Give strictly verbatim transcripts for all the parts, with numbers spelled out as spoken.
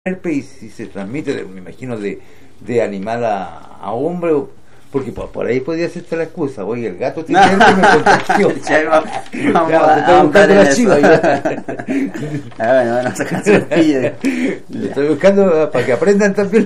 herpes y si se transmite, de, me imagino, de, de animal a, a hombre, o, porque por, por ahí podría ser la excusa. Oye, el gato tiene herpes y me contagió. Ya, vamos, vamos Ya, a, te estoy a buscando la eso. chiva. Ah, bueno, van a sacarse el pillo. Estoy buscando para que aprendan también.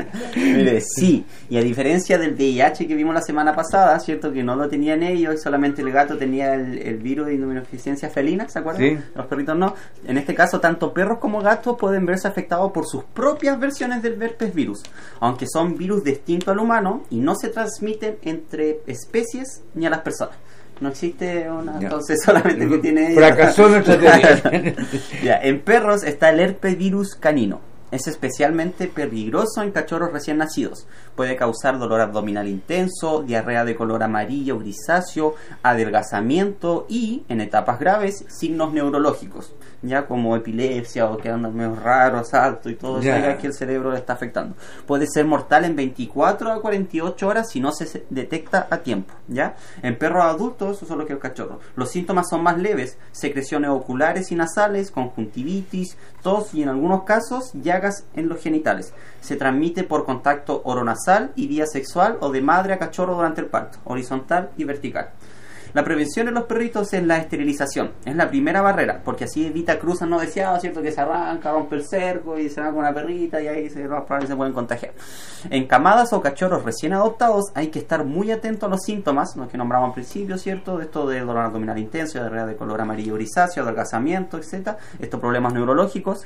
Mire, sí, y a diferencia del V I H que vimos la semana pasada, cierto que no lo tenían ellos, y solamente el gato tenía el, el virus de inmunodeficiencia felina, ¿se acuerdan? Sí. Los perritos no. En este caso, tanto perros como gatos pueden verse afectados por sus propias versiones del herpes virus, aunque son virus distintos al humano y no se transmiten entre especies ni a las personas. No existe una, ya. Entonces solamente que tiene... Fracasó nuestra teoría. Ya, en perros está el herpes virus canino. Es especialmente peligroso en cachorros recién nacidos. Puede causar dolor abdominal intenso, diarrea de color amarillo o grisáceo, adelgazamiento y, en etapas graves, signos neurológicos, ya como epilepsia o que andan medio raros, salto y todo eso, ya que el cerebro le está afectando. Puede ser mortal en veinticuatro a cuarenta y ocho horas si no se detecta a tiempo, ¿ya? En perros adultos, eso es lo que el cachorro. Los síntomas son más leves: secreciones oculares y nasales, conjuntivitis, tos y en algunos casos llagas en los genitales. Se transmite por contacto oronasal y vía sexual o de madre a cachorro durante el parto, horizontal y vertical. La prevención en los perritos es la esterilización. Es la primera barrera, porque así evita cruzas no deseadas, ¿cierto? Que se arranca, rompe el cerco y se va con una perrita y ahí se, se pueden contagiar. En camadas o cachorros recién adoptados hay que estar muy atento a los síntomas, los que nombramos al principio, ¿cierto? De esto de dolor abdominal intenso, diarrea de color amarillo grisáceo, adelgazamiento, etcétera. Estos problemas neurológicos.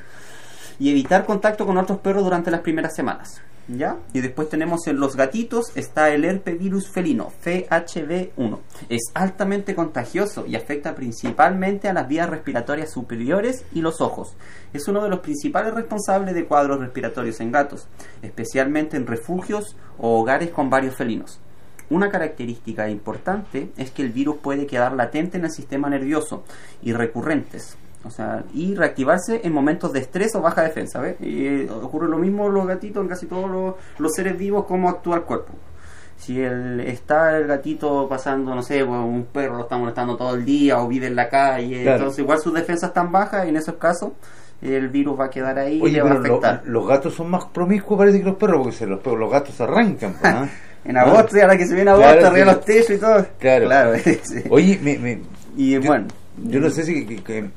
Y evitar contacto con otros perros durante las primeras semanas, ¿ya? Y después tenemos en los gatitos está el herpes virus felino, F H V uno. Es altamente contagioso y afecta principalmente a las vías respiratorias superiores y los ojos. Es uno de los principales responsables de cuadros respiratorios en gatos, especialmente en refugios o hogares con varios felinos. Una característica importante es que el virus puede quedar latente en el sistema nervioso y recurrentes. O sea, y reactivarse en momentos de estrés o baja defensa, ¿ves? Y eh, ocurre lo mismo en los gatitos, en casi todos los, los seres vivos, cómo actúa el cuerpo. Si el, está el gatito pasando, no sé, un perro lo está molestando todo el día o vive en la calle, claro. Entonces igual sus defensas están bajas y en esos casos el virus va a quedar ahí. Oye, y le va a afectar. Lo, los gatos son más promiscuos parece que los perros, porque se los, los gatos se arrancan, ¿no? En agosto, ¿no? Y ahora que se viene agosto, claro, arriba sí. Los techos y todo. Claro. Claro sí. Oye, me, me, y yo, bueno. Yo no sé si... Que, que, que,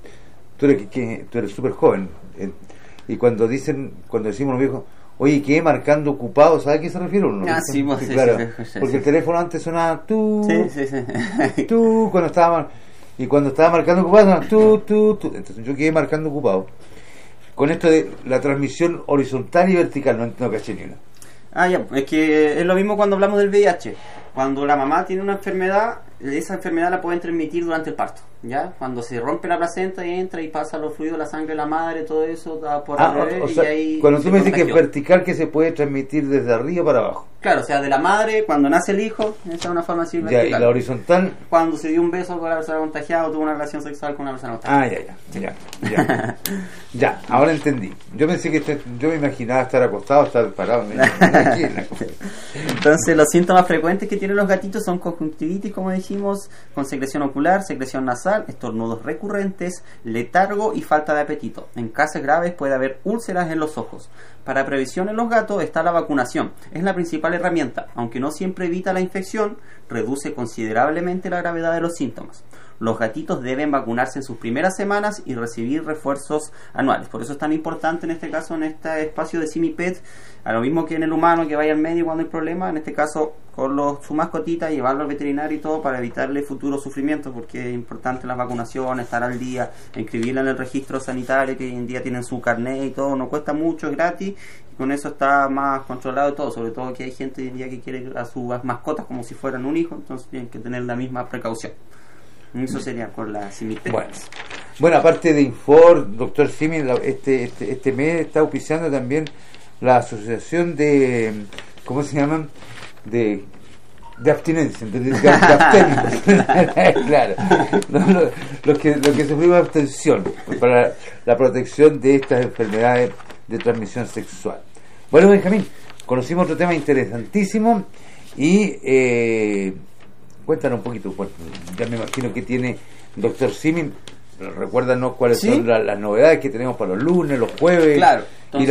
tú eres, que, tú eres súper joven, eh, y cuando dicen, cuando decimos los viejos, oye, ¿qué? Marcando ocupado, ¿sabes a qué se refiere uno? Ah, sí, pues, sí, sí, claro, sí, sí, sí, porque sí. El teléfono antes sonaba tú, sí, sí, sí. tú, cuando estaba, y cuando estaba marcando ocupado sonaba tú, tú, tú, entonces yo quedé marcando ocupado, con esto de la transmisión horizontal y vertical, no, no caché ni una. Ah, ya, es que es lo mismo cuando hablamos del V I H. Cuando la mamá tiene una enfermedad, esa enfermedad la pueden transmitir durante el parto, ¿ya? Cuando se rompe la placenta y entra y pasa los fluidos, la sangre de la madre, todo eso da por ah, al revés, o sea, y ahí cuando tú me dices contagió. Que es vertical, que se puede transmitir desde arriba para abajo. Claro, o sea, de la madre, cuando nace el hijo, esa es una forma así vertical. Ya, y la horizontal, cuando se dio un beso con la persona contagiada o tuvo una relación sexual con una persona contagiada. Ah, ya, ya, ya, ya. Ya, ahora entendí. Yo pensé que este, yo me imaginaba estar acostado, estar parado. Me, aquí en la... Entonces, los síntomas frecuentes que tienen los gatitos son conjuntivitis, como dijimos, con secreción ocular, secreción nasal, estornudos recurrentes, letargo y falta de apetito. En casos graves puede haber úlceras en los ojos. Para prevención en los gatos está la vacunación. Es la principal herramienta, aunque no siempre evita la infección, reduce considerablemente la gravedad de los síntomas. Los gatitos deben vacunarse en sus primeras semanas y recibir refuerzos anuales. Por eso es tan importante en este caso, en este espacio de Simipet, a lo mismo que en el humano, que vaya al médico cuando hay problema, en este caso con los, su mascotita, llevarlo al veterinario y todo para evitarle futuros sufrimientos, porque es importante las vacunaciones, estar al día, inscribirla en el registro sanitario, que hoy en día tienen su carnet y todo, no cuesta mucho, es gratis, y con eso está más controlado y todo, sobre todo que hay gente hoy en día que quiere a sus mascotas como si fueran un hijo, entonces tienen que tener la misma precaución. Eso sería con la Simipet. Bueno, bueno, aparte de Infor, doctor Simi, este, este, este mes está auspiciando también la asociación de, ¿cómo se llaman? De, de abstinencia, de, de, de abstémicos. Claro, los, los, los que, los que sufrimos abstención para la protección de estas enfermedades de transmisión sexual. Bueno, Benjamín, conocimos otro tema interesantísimo y eh, cuéntanos un poquito, bueno, ya me imagino que tiene doctor Simin recuérdanos cuáles ¿Sí? son la- las novedades que tenemos para los lunes, los jueves. Claro. Ir